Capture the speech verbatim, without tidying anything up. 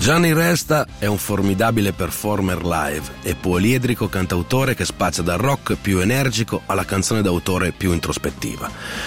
Gianni Resta è un formidabile performer live e poliedrico cantautore che spazia dal rock più energico alla canzone d'autore più introspettiva.